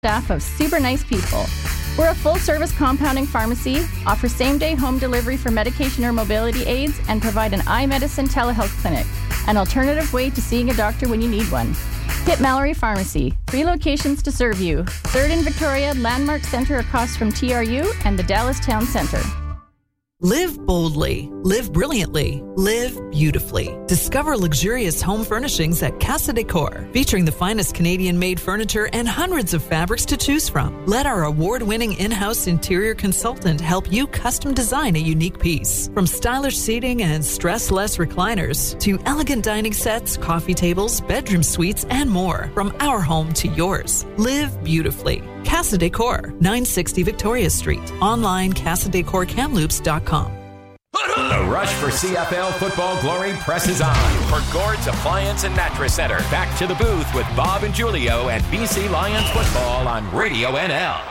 staff of super nice people. We're a full-service compounding pharmacy, offer same-day home delivery for medication or mobility aids, and provide an eye medicine telehealth clinic, an alternative way to seeing a doctor when you need one. Hit Mallory Pharmacy, 3 locations to serve you. 3rd in Victoria, Landmark Centre across from TRU, and the Dallas Town Centre. Live boldly, live brilliantly, live beautifully. Discover luxurious home furnishings at Casa Decor, featuring the finest Canadian-made furniture and hundreds of fabrics to choose from. Let our award-winning in-house interior consultant help you custom design a unique piece. From stylish seating and stress-less recliners to elegant dining sets, coffee tables, bedroom suites, and more. From our home to yours. Live beautifully. Casa Decor, 960 Victoria Street. Online, CasaDecorKamloops.com. The rush for CFL football glory presses on. For Gord's Appliance and Mattress Center, back to the booth with Bob and Julio and BC Lions football on Radio NL.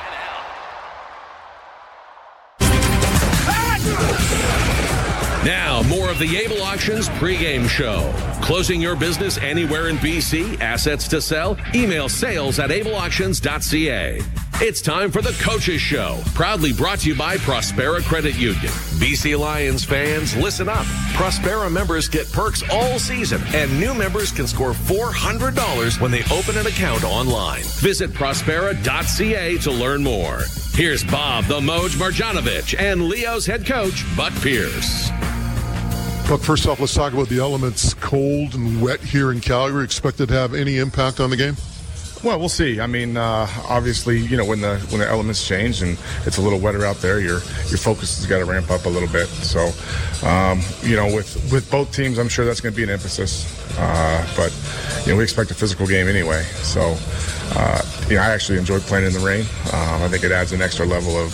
Now, more of the Able Auctions pregame show. Closing your business anywhere in BC, assets to sell? Email sales@ableauctions.ca. It's time for the Coaches Show, proudly brought to you by Prospera Credit Union. BC Lions fans, listen up. Prospera members get perks all season, and new members can score $400 when they open an account online. Visit Prospera.ca to learn more. Here's Bob the Moj Marjanovic and Leo's head coach, Buck Pierce. But first off, let's talk about the elements. Cold and wet here in Calgary. Expected to have any impact on the game? Well, we'll see. I mean, obviously, you know, when the elements change and it's a little wetter out there, your focus has got to ramp up a little bit. So, you know, with both teams, I'm sure that's going to be an emphasis. But you know, we expect a physical game anyway. So, you know, I actually enjoyed playing in the rain. I think it adds an extra level of,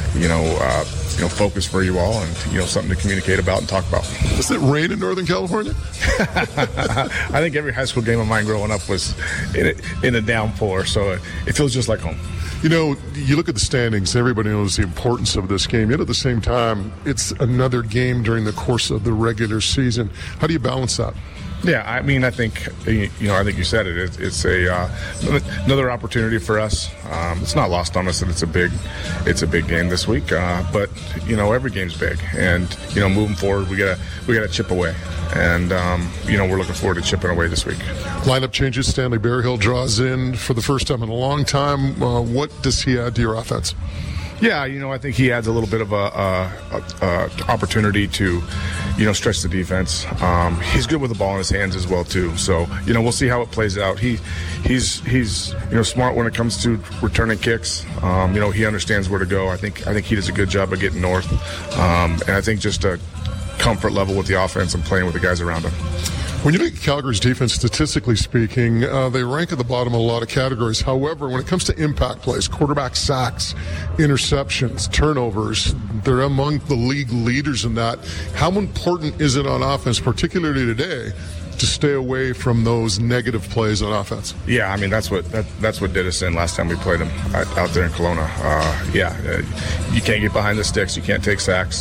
focus for you all, and something to communicate about and talk about. Does it rain in Northern California? I think every high school game of mine growing up was in a downpour, so it feels just like home. You know, you look at the standings, everybody knows the importance of this game, yet at the same time, it's another game during the course of the regular season. How do you balance that? Yeah, I mean, I think you said it. It's another opportunity for us. It's not lost on us that it's a big game this week. But every game's big, and moving forward, we gotta chip away, and we're looking forward to chipping away this week. Lineup changes. Stanley Berryhill draws in for the first time in a long time. What does he add to your offense? Yeah, I think he adds a little bit of a opportunity to, stretch the defense. He's good with the ball in his hands as well too. So, we'll see how it plays out. He's smart when it comes to returning kicks. He understands where to go. I think he does a good job of getting north. And I think just a comfort level with the offense and playing with the guys around him. When you look at Calgary's defense, statistically speaking, they rank at the bottom of a lot of categories. However, when it comes to impact plays, quarterback sacks, interceptions, turnovers, they're among the league leaders in that. How important is it on offense, particularly today, to stay away from those negative plays on offense? Yeah, I mean, that's what did us in last time we played them out there in Kelowna. You can't get behind the sticks. You can't take sacks.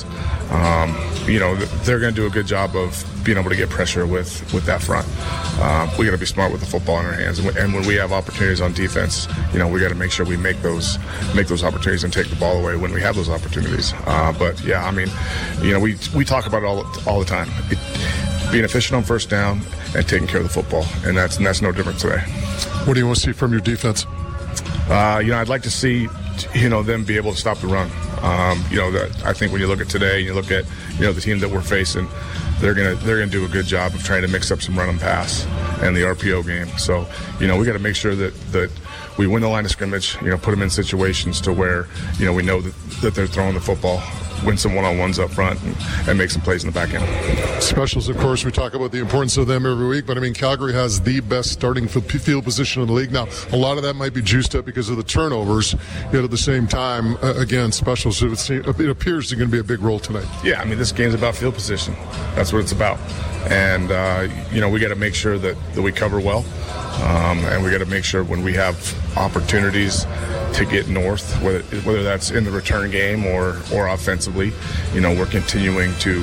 They're going to do a good job of being able to get pressure with that front. We got to be smart with the football in our hands, and when we have opportunities on defense, we got to make sure we make those opportunities and take the ball away when we have those opportunities. But yeah, I mean, we talk about it all the time. Being efficient on first down and taking care of the football, and that's no different today. What do you want to see from your defense? I'd like to see them be able to stop the run. I think when you look at today, you look at the team that we're facing, they're gonna do a good job of trying to mix up some run and pass and the RPO game. So we got to make sure that we win the line of scrimmage. Put them in situations to where we know that they're throwing the football. Win some one-on-ones up front and make some plays in the back end. Specials, of course, we talk about the importance of them every week, but I mean, Calgary has the best starting field position in the league. Now, a lot of that might be juiced up because of the turnovers, yet at the same time, again, specials, it appears they're going to be a big role tonight. Yeah, I mean, this game's about field position. That's what it's about. And, we got to make sure that we cover well. And we got to make sure when we have opportunities to get north, whether that's in the return game or offensively, we're continuing to,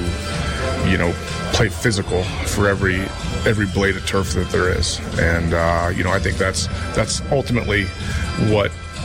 play physical for every blade of turf that there is. And, I think that's ultimately what